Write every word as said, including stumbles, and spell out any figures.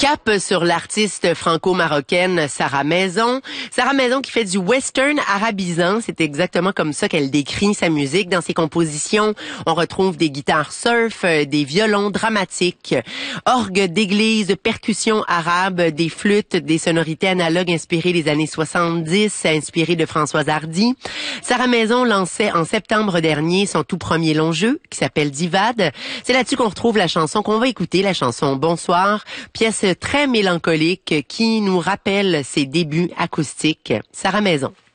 Cap sur l'artiste franco-marocaine Sarah Maison. Sarah Maison qui fait du western arabisant. C'est exactement comme ça qu'elle décrit sa musique. Dans ses compositions, on retrouve des guitares surf, des violons dramatiques, orgues d'église, percussions arabes, des flûtes, des sonorités analogues inspirées des années soixante-dix, inspirées de Françoise Hardy. Sarah Maison lançait en septembre dernier son tout premier long jeu qui s'appelle Divad. C'est là-dessus qu'on retrouve la chanson qu'on va écouter, la chanson Bonsoir, pièce très mélancolique qui nous rappelle ses débuts acoustiques. Sarah Maison.